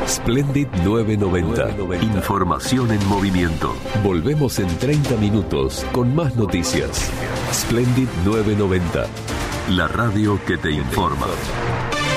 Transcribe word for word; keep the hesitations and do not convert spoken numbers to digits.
Splendid novecientos noventa. Información en movimiento. Volvemos en treinta minutos con más noticias. Splendid novecientos noventa. La radio que te informa.